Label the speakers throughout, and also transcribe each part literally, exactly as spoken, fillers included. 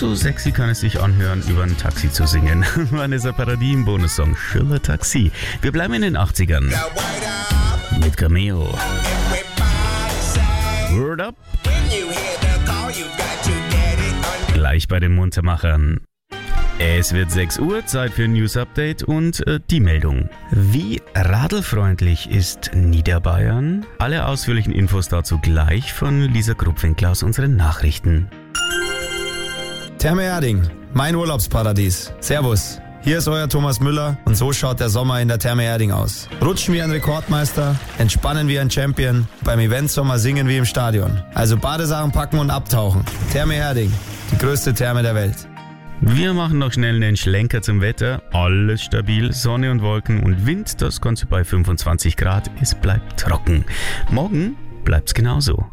Speaker 1: so sexy kann es sich anhören, über ein Taxi zu singen. Vanessa Paradis im Bonussong Schiller Taxi. Wir bleiben in den achtzigern. Mit Cameo. Word up. Gleich bei den Muntermachern. Es wird sechs Uhr, Zeit für ein News Update und äh, die Meldung. Wie radelfreundlich ist Niederbayern? Alle ausführlichen Infos dazu gleich von Lisa Grubwinkler aus unseren Nachrichten.
Speaker 2: Therme Erding, mein Urlaubsparadies. Servus, hier ist euer Thomas Müller und so schaut der Sommer in der Therme Erding aus. Rutschen wie ein Rekordmeister, entspannen wie ein Champion, beim Eventsommer singen wie im Stadion. Also Badesachen packen und abtauchen. Therme Erding, die größte Therme der Welt.
Speaker 1: Wir machen noch schnell einen Schlenker zum Wetter. Alles stabil, Sonne und Wolken und Wind, das Ganze bei fünfundzwanzig Grad. Es bleibt trocken. Morgen bleibt's genauso.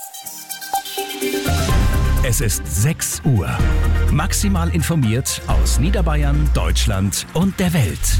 Speaker 3: Es ist sechs Uhr. Maximal informiert aus Niederbayern, Deutschland und der Welt.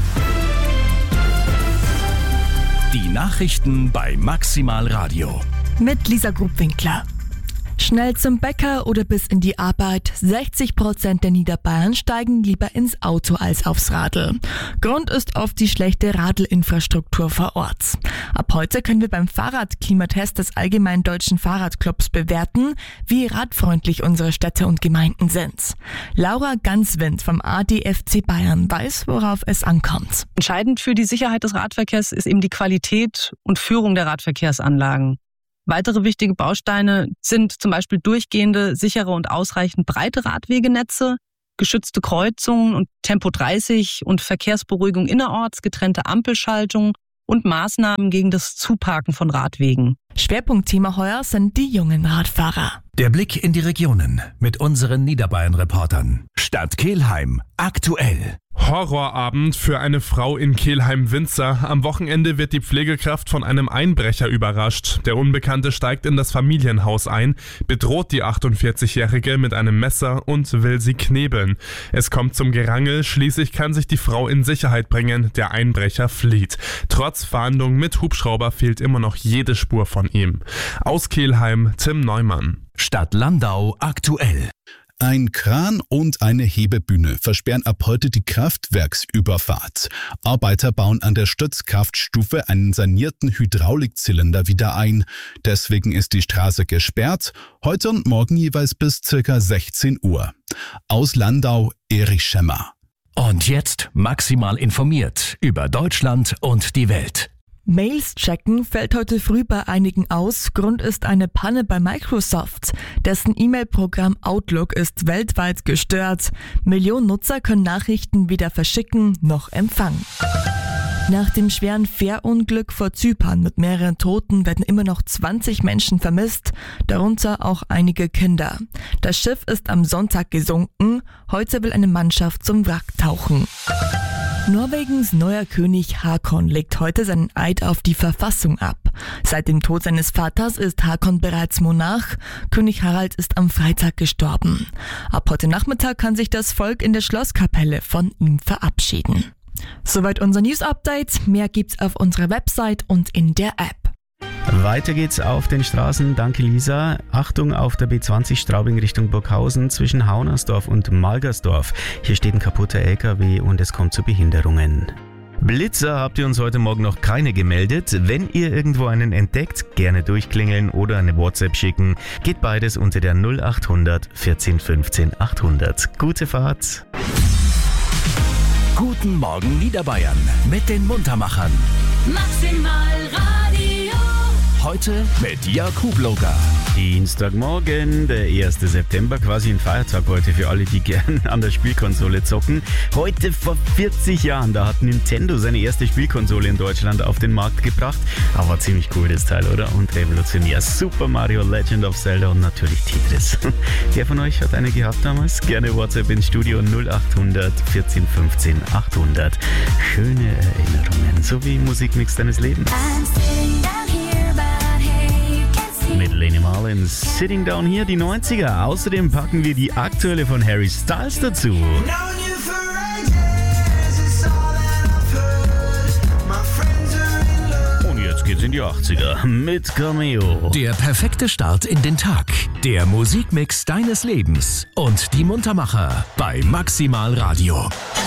Speaker 3: Die Nachrichten bei Maximal Radio.
Speaker 4: Mit Lisa Grubwinkler. Schnell zum Bäcker oder bis in die Arbeit. sechzig Prozent der Niederbayern steigen lieber ins Auto als aufs Radl. Grund ist oft die schlechte Radlinfrastruktur vor Ort. Ab heute können wir beim Fahrradklimatest des Allgemeinen Deutschen Fahrradclubs bewerten, wie radfreundlich unsere Städte und Gemeinden sind. Laura Ganswind vom A D F C Bayern weiß, worauf es ankommt.
Speaker 5: Entscheidend für die Sicherheit des Radverkehrs ist eben die Qualität und Führung der Radverkehrsanlagen. Weitere wichtige Bausteine sind zum Beispiel durchgehende, sichere und ausreichend breite Radwegenetze, geschützte Kreuzungen und Tempo dreißig und Verkehrsberuhigung innerorts, getrennte Ampelschaltung und Maßnahmen gegen das Zuparken von Radwegen.
Speaker 4: Schwerpunktthema heuer sind die jungen Radfahrer.
Speaker 3: Der Blick in die Regionen mit unseren Niederbayern-Reportern. Stadt Kelheim aktuell.
Speaker 6: Horrorabend für eine Frau in Kelheim-Winzer. Am Wochenende wird die Pflegekraft von einem Einbrecher überrascht. Der Unbekannte steigt in das Familienhaus ein, bedroht die achtundvierzigjährige mit einem Messer und will sie knebeln. Es kommt zum Gerangel, schließlich kann sich die Frau in Sicherheit bringen. Der Einbrecher flieht. Trotz Fahndung mit Hubschrauber fehlt immer noch jede Spur von ihm. Aus Kelheim, Tim Neumann.
Speaker 3: Stadt Landau aktuell.
Speaker 7: Ein Kran und eine Hebebühne versperren ab heute die Kraftwerksüberfahrt. Arbeiter bauen an der Stützkraftstufe einen sanierten Hydraulikzylinder wieder ein. Deswegen ist die Straße gesperrt, heute und morgen jeweils bis ca. sechzehn Uhr. Aus Landau, Erich Schemmer.
Speaker 3: Und jetzt maximal informiert über Deutschland und die Welt.
Speaker 4: Mails checken fällt heute früh bei einigen aus. Grund ist eine Panne bei Microsoft. Dessen E-Mail-Programm Outlook ist weltweit gestört. Millionen Nutzer können Nachrichten weder verschicken noch empfangen. Nach dem schweren Fährunglück vor Zypern mit mehreren Toten werden immer noch zwanzig Menschen vermisst, darunter auch einige Kinder. Das Schiff ist am Sonntag gesunken. Heute will eine Mannschaft zum Wrack tauchen. Norwegens neuer König Haakon legt heute seinen Eid auf die Verfassung ab. Seit dem Tod seines Vaters ist Haakon bereits Monarch. König Harald ist am Freitag gestorben. Ab heute Nachmittag kann sich das Volk in der Schlosskapelle von ihm verabschieden. Soweit unser News-Update. Mehr gibt's auf unserer Website und in der App.
Speaker 1: Weiter geht's auf den Straßen. Danke, Lisa. Achtung auf der B zwanzig Straubing Richtung Burghausen zwischen Haunersdorf und Malgersdorf. Hier steht ein kaputter L K W und es kommt zu Behinderungen. Blitzer habt ihr uns heute Morgen noch keine gemeldet. Wenn ihr irgendwo einen entdeckt, gerne durchklingeln oder eine WhatsApp schicken. Geht beides unter der null acht hundert vierzehn fünfzehn achthundert. Gute Fahrt.
Speaker 3: Guten Morgen Niederbayern mit den Muntermachern.
Speaker 8: Maximal Radio.
Speaker 3: Heute mit Jakub Loga.
Speaker 1: Dienstagmorgen, der erste September, quasi ein Feiertag heute für alle, die gern an der Spielkonsole zocken. Heute vor vierzig Jahren, da hat Nintendo seine erste Spielkonsole in Deutschland auf den Markt gebracht. Aber ziemlich cool das Teil, oder? Und revolutionär. Super Mario, Legend of Zelda und natürlich Tetris. Wer von euch hat eine gehabt damals? Gerne WhatsApp ins Studio null acht hundert vierzehn fünfzehn achthundert. Schöne Erinnerungen, so wie Musikmix deines Lebens. Mit Lene Marlins Sitting Down Here, die neunziger. Außerdem packen wir die aktuelle von Harry Styles dazu. Und jetzt geht's in die achtziger mit Cameo.
Speaker 3: Der perfekte Start in den Tag. Der Musikmix deines Lebens und die Muntermacher bei Maximal Radio.